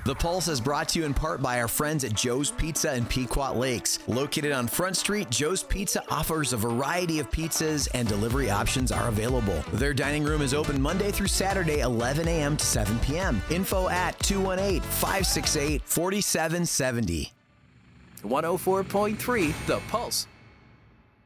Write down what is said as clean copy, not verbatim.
The Pulse is brought to you in part by our friends at Joe's Pizza in Pequot Lakes. Located on Front Street, Joe's Pizza offers a variety of pizzas and delivery options are available. Their dining room is open Monday through Saturday, 11 a.m. to 7 p.m. Info at 218-568-4770. 104.3 The Pulse.